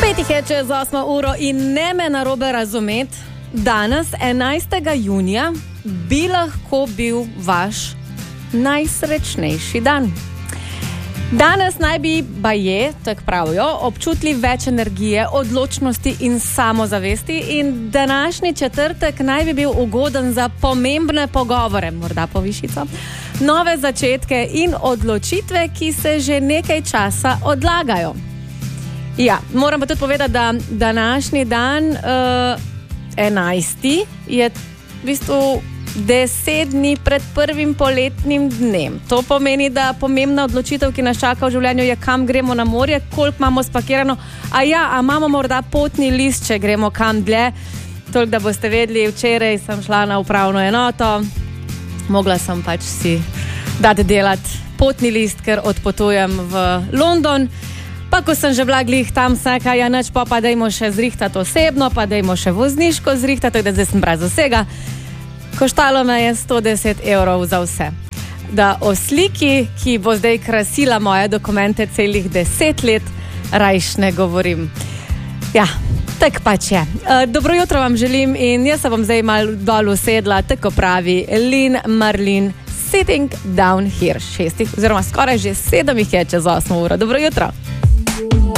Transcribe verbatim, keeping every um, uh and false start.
Petih je čez osmo uro in ne me narobe razumeti, danes, enajstega junija, bi lahko bil vaš najsrečnejši dan. Danes naj bi, baje, tako pravijo, občutili več energije, odločnosti in samozavesti in današnji četrtek naj bi bil ugoden za pomembne pogovore, morda povišico, nove začetke in odločitve, ki se že nekaj časa odlagajo. Ja, moram pa tudi povedati, da današnji dan, uh, enajsti, je v bistvu deset dni pred prvim poletnim dnem. To pomeni, da pomembna odločitev, ki nas čaka v življenju, je, kam gremo na morje, koliko imamo spakirano, a ja, a imamo morda potni list, če gremo kam dlje. Toliko, da boste vedeli, včeraj sem šla na upravno enoto, mogla sem pač si dati delati potni list, ker odpotujem v London. Pa ko sem že bila glih tam, saka, ja neč, pa pa dajmo še zrihtati osebno, pa dajmo še vozniško zrihtati, da zdaj sem brez vsega. Koštalo me je sto deset evrov za vse. Da o sliki, ki bo zdaj krasila moje dokumente celih deset let, rajš ne govorim. Ja, tak pač je. E, dobro jutro vam želim in jaz se bom zdaj malo dol usedla, tako pravi Lynn Marlin, Sitting Down Here. Šestih, oziroma skoraj že sedem jih je čez osmo uro. Dobro jutro.